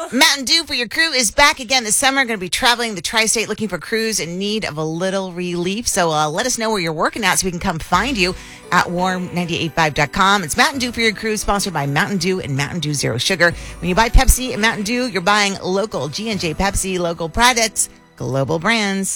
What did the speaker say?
Mountain Dew for your crew is back again this summer. Going to be traveling the tri-state looking for crews in need of a little relief. So let us know where you're working at so we can come find you at warm985.com. It's Mountain Dew for your crew, sponsored by Mountain Dew and Mountain Dew Zero Sugar. When you buy Pepsi and Mountain Dew, you're buying local G&J Pepsi, local products, global brands.